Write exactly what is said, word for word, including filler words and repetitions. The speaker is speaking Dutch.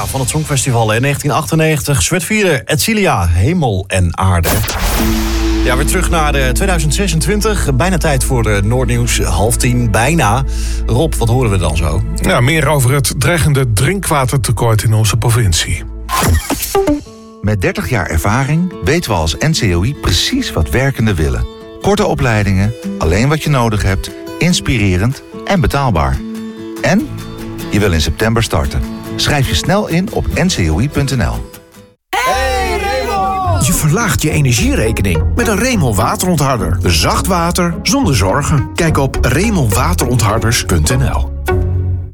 Ja, van het Songfestival in negentien achtennegentig. Zwetvieren, Etcilia, Hemel en Aarde. Ja, weer terug naar de tweeduizend zesentwintig. Bijna tijd voor de Noordnieuws, half tien, bijna. Rob, wat horen we dan zo? Ja, meer over het dreigende drinkwatertekort in onze provincie. Met dertig jaar ervaring weten we als N C O I precies wat werkenden willen. Korte opleidingen, alleen wat je nodig hebt, inspirerend en betaalbaar. En je wil in september starten. Schrijf je snel in op n c o i punt n l. Hey Raymond! Je verlaagt je energierekening met een Raymond waterontharder. Zacht water zonder zorgen. Kijk op raymond waterontharders punt n l.